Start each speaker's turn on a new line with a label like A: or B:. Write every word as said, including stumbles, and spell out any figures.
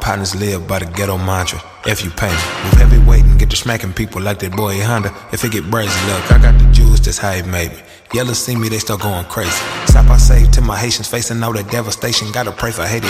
A: partners live by the ghetto mantra. If you pay me, move heavyweight and get to smacking people like that boy Honda. If it get brazy, look, I got the juice, that's how it made me. Yellow see me, they start going crazy. Stop, I save to my Haitians facing all that devastation. Gotta pray for Haiti.